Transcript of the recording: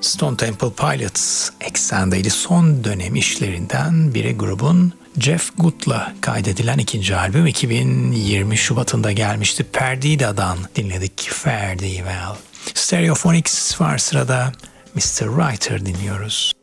Stone Temple Pilots, eksendeydi son dönem işlerinden biri grubun. Jeff Good'la kaydedilen ikinci albüm 2020 Şubat'ında gelmişti. Perdida'dan dinledik Fare Thee Well. Stereophonics var sırada, Mr. Writer dinliyoruz.